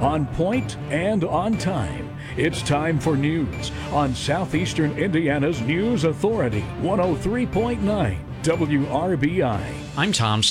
on point and on time. It's time for news on Southeastern Indiana's News Authority, 103.9 WRBI. I'm Tom